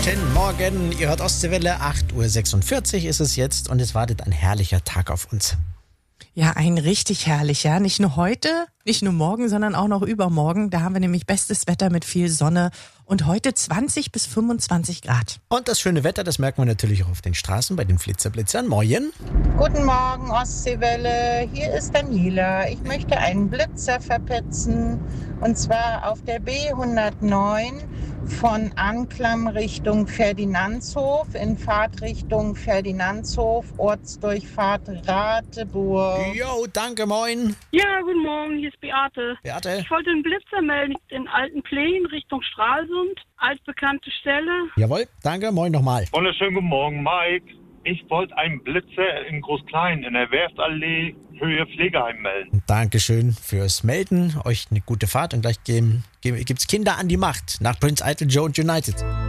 Guten Morgen, ihr hört Ostseewelle, 8.46 Uhr ist es jetzt und es wartet ein herrlicher Tag auf uns. Ja, ein richtig herrlicher. Nicht nur heute, nicht nur morgen, sondern auch noch übermorgen. Da haben wir nämlich bestes Wetter mit viel Sonne und heute 20 bis 25 Grad. Und das schöne Wetter, das merken wir natürlich auch auf den Straßen bei den Flitzer-Blitzern. Moin. Guten Morgen, Ostseewelle. Hier ist Daniela. Ich möchte einen Blitzer verpetzen. Und zwar auf der B109 von Anklam Richtung Ferdinandshof in Fahrtrichtung Ferdinandshof, Ortsdurchfahrt Rateburg. Jo, danke, moin. Ja, guten Morgen, hier ist Beate. Beate. Ich wollte einen Blitzer melden in Altenpleen Richtung Stralsund, altbekannte Stelle. Jawohl, danke, moin nochmal. Wunderschönen guten Morgen, Mike. Ich wollte einen Blitzer in Groß-Klein in der Werftallee Höhe Pflegeheim melden. Dankeschön fürs Melden. Euch eine gute Fahrt und gleich gibt's Kinder an die Macht nach Prince Eitel, Joe und United.